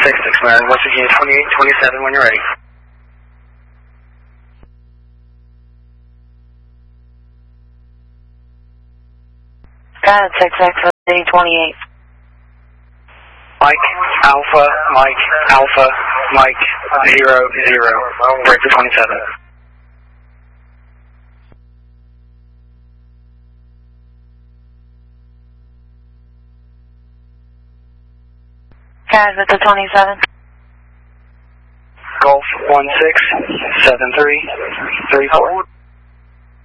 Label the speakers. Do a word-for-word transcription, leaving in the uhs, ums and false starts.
Speaker 1: six six nine, West Virginia twenty-eight twenty-seven when you're ready.
Speaker 2: Got it, six six twenty-eight.
Speaker 1: Mike, Alpha, Mike, Alpha, Mike, zero, zero, break for twenty-seven.
Speaker 2: Guys, at the twenty-seven.
Speaker 1: Golf one six seven three three four.